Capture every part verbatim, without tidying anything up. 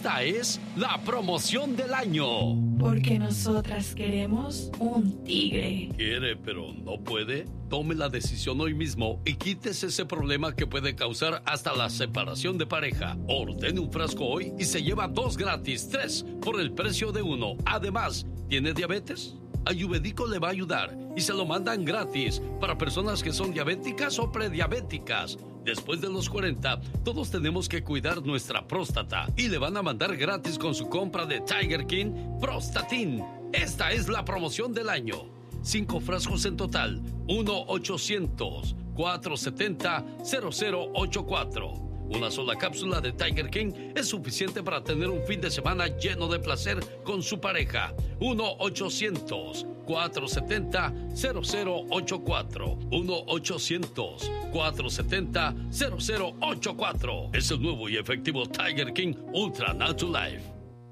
Esta es la promoción del año. Porque nosotras queremos un tigre. ¿Quiere pero no puede? Tome la decisión hoy mismo y quítese ese problema que puede causar hasta la separación de pareja. Ordene un frasco hoy y se lleva dos gratis, tres por el precio de uno. Además, ¿tiene diabetes? Ayurvédico le va a ayudar y se lo mandan gratis para personas que son diabéticas o prediabéticas. Después de los cuarenta, todos tenemos que cuidar nuestra próstata y le van a mandar gratis con su compra de Tiger King Prostatin. Esta es la promoción del año. Cinco frascos en total. uno ochocientos, cuatrocientos setenta, cero cero ochenta y cuatro. Una sola cápsula de Tiger King es suficiente para tener un fin de semana lleno de placer con su pareja. uno ochocientos, cuatrocientos setenta, cero cero ochenta y cuatro. uno ochocientos, cuatrocientos setenta, cero cero ochenta y cuatro. Es el nuevo y efectivo Tiger King Ultra Natural Life.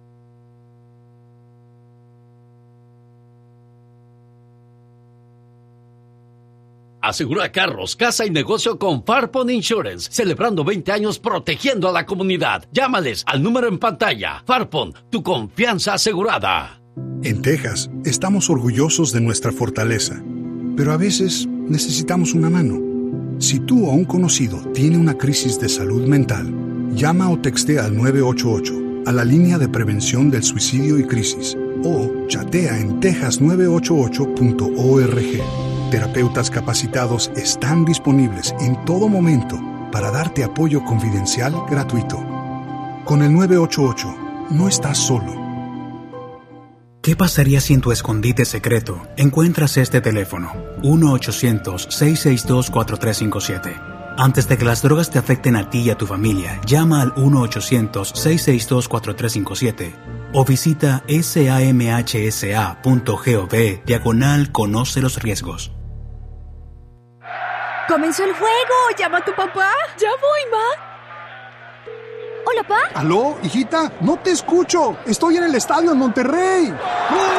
Asegura carros, casa y negocio con Farpon Insurance, celebrando veinte años protegiendo a la comunidad. Llámales al número en pantalla. Farpon, tu confianza asegurada. En Texas, estamos orgullosos de nuestra fortaleza, pero a veces necesitamos una mano. Si tú o un conocido tiene una crisis de salud mental, llama o textea al nueve ocho ocho, a la línea de prevención del suicidio y crisis, o chatea en texas nueve ocho ocho punto org. Terapeutas capacitados están disponibles en todo momento para darte apoyo confidencial gratuito. Con el nueve ocho ocho, no estás solo. ¿Qué pasaría si en tu escondite secreto encuentras este teléfono? uno ochocientos, seiscientos sesenta y dos, cuatro tres cinco siete. Antes de que las drogas te afecten a ti y a tu familia, llama al uno ochocientos, seiscientos sesenta y dos, cuatro tres cinco siete o visita samhsa punto gov diagonal conoce los riesgos. ¡Comenzó el juego! ¡Llama a tu papá! ¡Ya voy, ma! Hola, pa. ¿Aló, hijita? No te escucho. Estoy en el estadio en Monterrey.